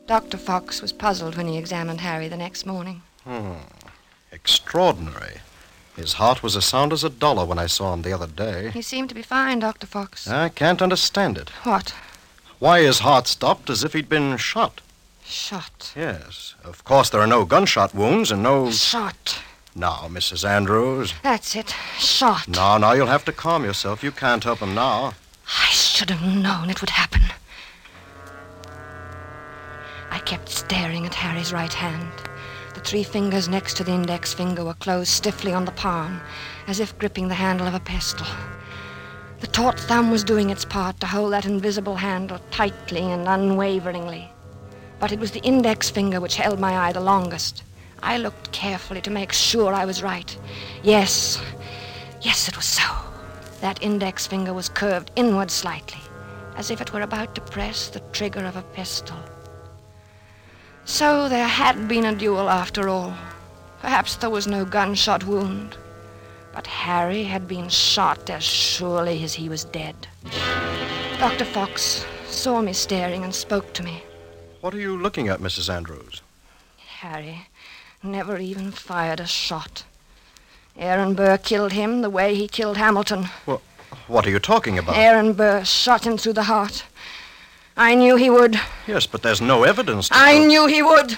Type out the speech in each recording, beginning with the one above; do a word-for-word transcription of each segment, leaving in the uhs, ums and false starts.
Doctor Fox was puzzled when he examined Harry the next morning. Hmm. Extraordinary. His heart was as sound as a dollar when I saw him the other day. He seemed to be fine, Doctor Fox. I can't understand it. What? Why his heart stopped as if he'd been shot. Shot? Yes. Of course, there are no gunshot wounds and no... Shot. Now, Missus Andrews. That's it. Shot. No, no, you'll have to calm yourself. You can't help him now. I should have known it would happen. I kept staring at Harry's right hand. The three fingers next to the index finger were closed stiffly on the palm, as if gripping the handle of a pestle. The taut thumb was doing its part to hold that invisible handle tightly and unwaveringly. But it was the index finger which held my eye the longest. I looked carefully to make sure I was right. Yes, yes, it was so. That index finger was curved inward slightly, as if it were about to press the trigger of a pistol. So there had been a duel after all. Perhaps there was no gunshot wound. But Harry had been shot as surely as he was dead. Doctor Fox saw me staring and spoke to me. What are you looking at, Missus Andrews? Harry never even fired a shot. Aaron Burr killed him the way he killed Hamilton. Well, what are you talking about? Aaron Burr shot him through the heart. I knew he would. Yes, but there's no evidence to I prove... knew he would.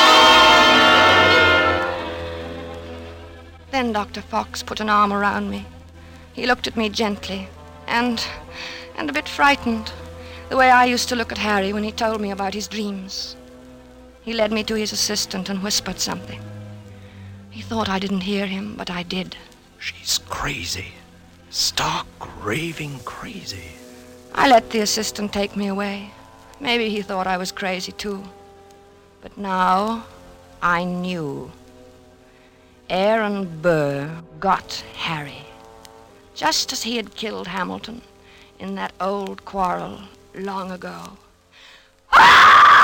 Then Doctor Fox put an arm around me. He looked at me gently and, and a bit frightened, the way I used to look at Harry when he told me about his dreams. He led me to his assistant and whispered something. He thought I didn't hear him, but I did. She's crazy. Stark, raving crazy. I let the assistant take me away. Maybe he thought I was crazy, too. But now I knew. Aaron Burr got Harry, just as he had killed Hamilton in that old quarrel long ago. Ah!